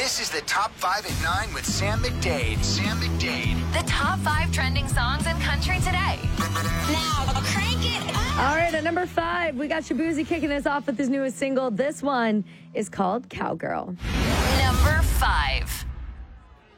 This is the Top 5 at 9 with Sam McDade. Sam McDade. The top 5 trending songs in country today. Now, crank it up. All right, at number 5, we got Shabuzi kicking us off with his newest single. This one is called Cowgirl. Number 5.